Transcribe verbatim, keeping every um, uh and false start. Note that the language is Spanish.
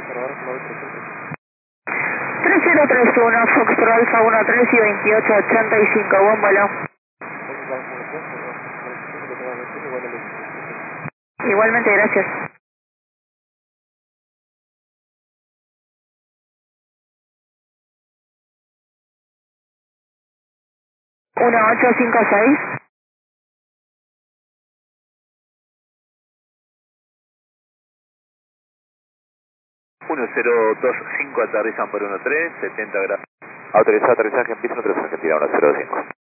tres cero tres uno, Foxtrot Alfa uno tres y veintiocho ochenta y cinco, buen vuelo. Igualmente, gracias. uno ocho cinco seis. uno cero dos cinco, aterrizan por uno tres, setenta grados. Autorizado aterrizaje en piso, nosotros Argentina uno cero cinco.